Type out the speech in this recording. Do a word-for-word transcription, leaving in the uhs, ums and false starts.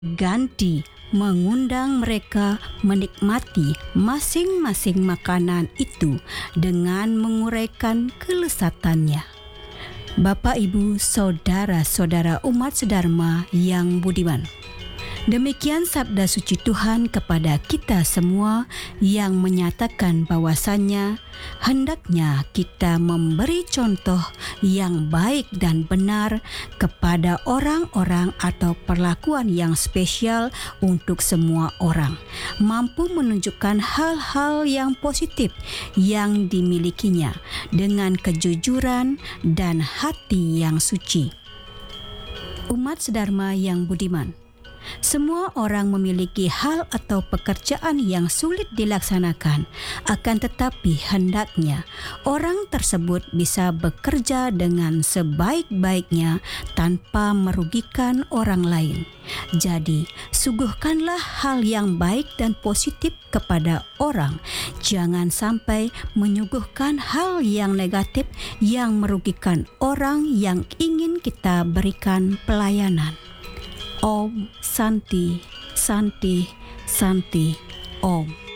ganti mengundang mereka menikmati masing-masing makanan itu dengan menguraikan kelezatannya. Bapak, Ibu, saudara-saudara umat sedharma yang budiman, demikian sabda suci Tuhan kepada kita semua yang menyatakan bahwasannya hendaknya kita memberi contoh yang baik dan benar kepada orang-orang atau perlakuan yang spesial untuk semua orang, mampu menunjukkan hal-hal yang positif yang dimilikinya dengan kejujuran dan hati yang suci. Umat sedharma yang budiman, semua orang memiliki hal atau pekerjaan yang sulit dilaksanakan, akan tetapi hendaknya orang tersebut bisa bekerja dengan sebaik-baiknya tanpa merugikan orang lain. Jadi, suguhkanlah hal yang baik dan positif kepada orang. Jangan sampai menyuguhkan hal yang negatif yang merugikan orang yang ingin kita berikan pelayanan. Om Santi, Santi, Santi, Om.